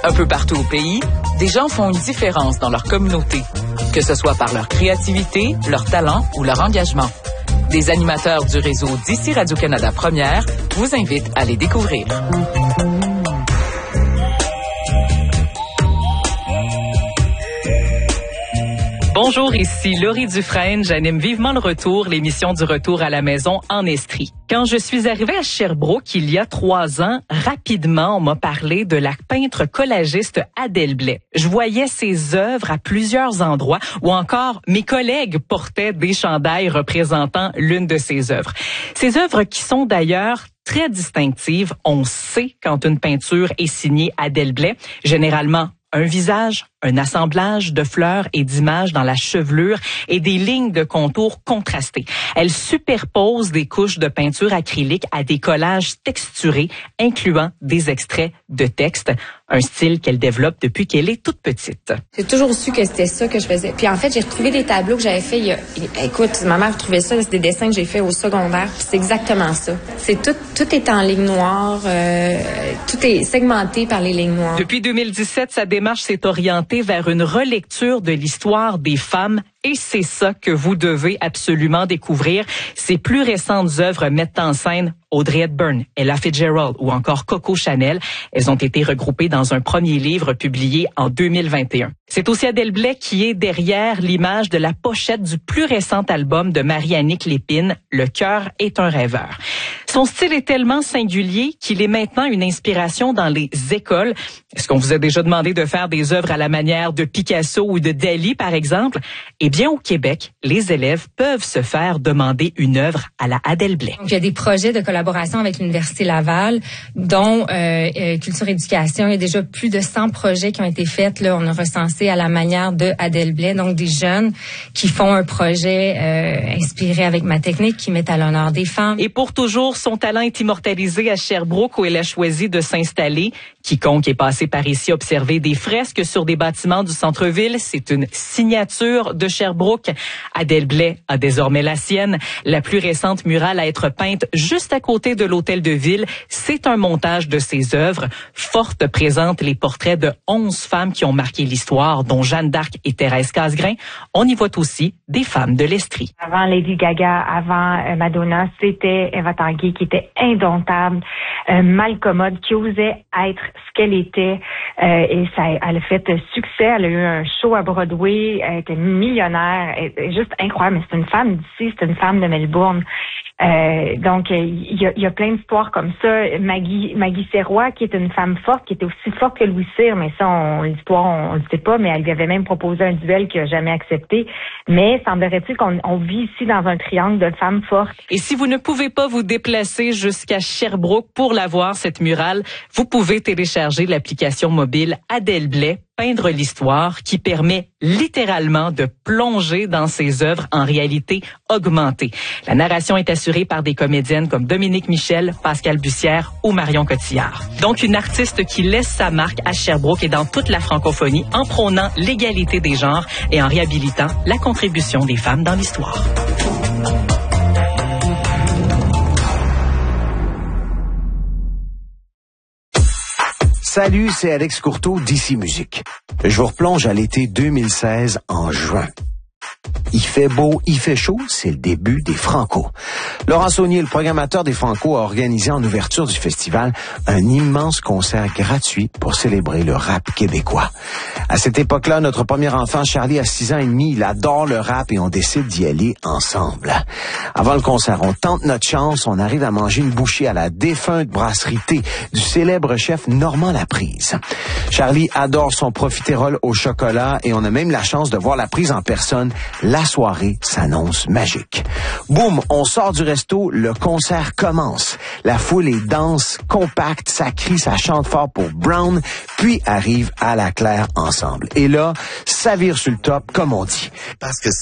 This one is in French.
Un peu partout au pays, des gens font une différence dans leur communauté, que ce soit par leur créativité, leur talent ou leur engagement. Des animateurs du réseau d'ici Radio-Canada Première vous invitent à les découvrir. Bonjour, ici Laurie Dufresne. J'anime vivement le retour, l'émission du retour à la maison en Estrie. Quand je suis arrivée à Sherbrooke il y a 3 ans, rapidement, on m'a parlé de la peintre collagiste Adèle Blais. Je voyais ses œuvres à plusieurs endroits ou encore mes collègues portaient des chandails représentant l'une de ses œuvres. Ces œuvres qui sont d'ailleurs très distinctives. On sait quand une peinture est signée Adèle Blais, généralement un visage, un assemblage de fleurs et d'images dans la chevelure et des lignes de contours contrastées. Elle superpose des couches de peinture acrylique à des collages texturés, incluant des extraits de textes, un style qu'elle développe depuis qu'elle est toute petite. J'ai toujours su que c'était ça que je faisais. Puis en fait, j'ai retrouvé des tableaux que j'avais faits écoute, ma mère trouvait ça, c'est des dessins que j'ai faits au secondaire, puis c'est exactement ça. C'est tout est en ligne noire, tout est segmenté par les lignes noires. Depuis 2017, sa démarche s'est orientée vers une relecture de l'histoire des femmes et c'est ça que vous devez absolument découvrir. Ses plus récentes œuvres mettent en scène Audrey Hepburn, Ella Fitzgerald ou encore Coco Chanel. Elles ont été regroupées dans un premier livre publié en 2021. C'est aussi Adèle Blais qui est derrière l'image de la pochette du plus récent album de Marie-Annick Lépine, Le cœur est un rêveur. Son style est tellement singulier qu'il est maintenant une inspiration dans les écoles. Est-ce qu'on vous a déjà demandé de faire des œuvres à la manière de Picasso ou de Dali, par exemple? Eh bien, au Québec, les élèves peuvent se faire demander une œuvre à la Adèle Blais. Donc, il y a des projets de collaboration avec l'Université Laval, dont Culture Éducation. Il y a déjà plus de 100 projets qui ont été faits. Là, on a recensé à la manière de Adèle Blais. Donc, des jeunes qui font un projet inspiré avec ma technique, qui mettent à l'honneur des femmes. Et pour toujours, son talent est immortalisé à Sherbrooke où elle a choisi de s'installer. Quiconque est passé par ici observer des fresques sur des bâtiments du centre-ville, c'est une signature de Sherbrooke. Adèle Blais a désormais la sienne. La plus récente murale à être peinte juste à côté de l'hôtel de ville, c'est un montage de ses œuvres. Forte présente les portraits de 11 femmes qui ont marqué l'histoire, dont Jeanne d'Arc et Thérèse Casgrain. On y voit aussi des femmes de l'Estrie. Avant Lady Gaga, avant Madonna, c'était Eva Tanguay qui était indomptable, malcommode, qui osait être ce qu'elle était. Et ça, elle a fait succès. Elle a eu un show à Broadway. Elle était millionnaire. Elle est juste incroyable. Mais c'est une femme d'ici, c'est une femme de Melbourne. Donc, il y a plein d'histoires comme ça. Maggie Serrois, qui est une femme forte, qui était aussi forte que Louis Cyr, mais ça, l'histoire, on le sait pas, mais elle lui avait même proposé un duel qu'il a jamais accepté. Mais semblerait-il qu'on vit ici dans un triangle de femmes fortes. Et si vous ne pouvez pas vous déplacer jusqu'à Sherbrooke pour la voir, cette murale, vous pouvez télécharger l'application mobile Adèle Blais, Peindre l'histoire, qui permet littéralement de plonger dans ses œuvres en réalité augmentée. La narration est assurée par des comédiennes comme Dominique Michel, Pascal Bussière ou Marion Cotillard. Donc une artiste qui laisse sa marque à Sherbrooke et dans toute la francophonie en prônant l'égalité des genres et en réhabilitant la contribution des femmes dans l'histoire. Salut, c'est Alex Courteau d'Ici Musique. Je vous replonge à l'été 2016 en juin. Il fait beau, il fait chaud, c'est le début des Franco. Laurent Saunier, le programmateur des Franco, a organisé en ouverture du festival un immense concert gratuit pour célébrer le rap québécois. À cette époque-là, notre premier enfant, Charlie, a 6 ans et demi, il adore le rap et on décide d'y aller ensemble. Avant le concert, on tente notre chance, on arrive à manger une bouchée à la défunte brasserie Thé du célèbre chef Normand Laprise. Charlie adore son profiterole au chocolat et on a même la chance de voir la prise en personne. La soirée s'annonce magique. Boum, on sort du resto, le concert commence. La foule est dense, compacte, ça crie, ça chante fort pour Brown, puis arrive à la claire ensemble. Et là, ça vire sur le top, comme on dit. Parce que